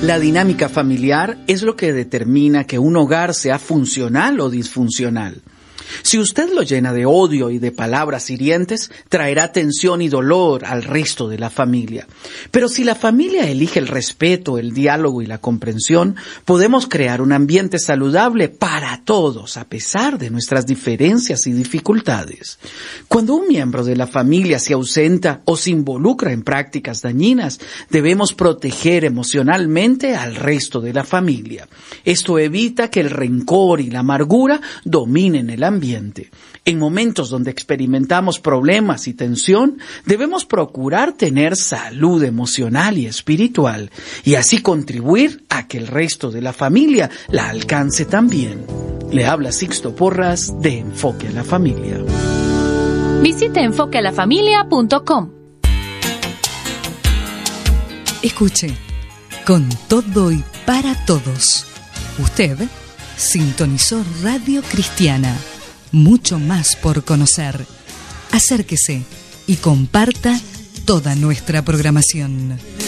La dinámica familiar es lo que determina que un hogar sea funcional o disfuncional. Si usted lo llena de odio y de palabras hirientes, traerá tensión y dolor al resto de la familia. Pero si la familia elige el respeto, el diálogo y la comprensión, podemos crear un ambiente saludable para todos, a pesar de nuestras diferencias y dificultades. Cuando un miembro de la familia se ausenta o se involucra en prácticas dañinas, debemos proteger emocionalmente al resto de la familia. Esto evita que el rencor y la amargura dominen el ambiente. En momentos donde experimentamos problemas y tensión, debemos procurar tener salud emocional y espiritual y así contribuir a que el resto de la familia la alcance también. Le habla Sixto Porras de Enfoque a la Familia. Visite enfoquealafamilia.com. Escuche, con todo y para todos. Usted sintonizó Radio Cristiana. Mucho más por conocer. Acérquese y comparta toda nuestra programación.